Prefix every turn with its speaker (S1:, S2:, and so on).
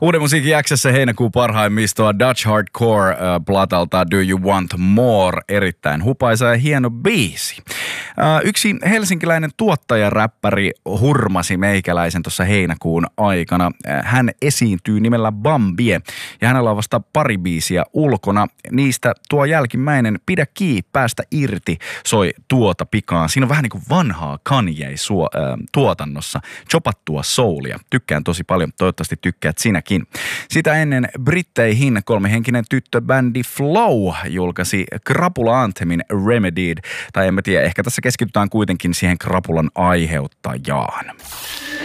S1: Uuden musiikin jaksossa heinäkuun parhaimmistoa Dutch Hardcore platalta Do You Want More. Erittäin hupaisa ja hieno biisi. Yksi helsinkiläinen tuottajaräppäri hurmasi meikäläisen tuossa heinäkuun aikana. Hän esiintyy nimellä Bambie ja hänellä on vasta pari biisiä ulkona. Niistä tuo jälkimmäinen Pidä kiinni, päästä irti soi tuota pikaan. Siinä on vähän niin kuin vanhaa Kanye-tuotannossa, chopattua soulia. Tykkään tosi paljon, toivottavasti tykkäät sinäkin. Sitä ennen Britteihin kolmihenkinen tyttöbändi Flow julkaisi Krapula Anthemin Remedied. Tai en mä tiedä, ehkä tässä keskitytään kuitenkin siihen krapulan aiheuttajaan.